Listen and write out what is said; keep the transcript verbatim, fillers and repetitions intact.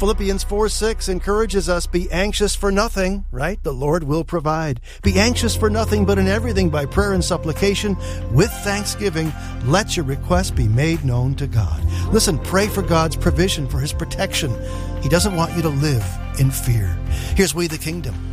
Philippians four six encourages us, be anxious for nothing, right? The Lord will provide. Be anxious for nothing, but in everything by prayer and supplication, with thanksgiving, let your requests be made known to God. Listen, pray for God's provision, for His protection. He doesn't want you to live in fear. Here's We the Kingdom.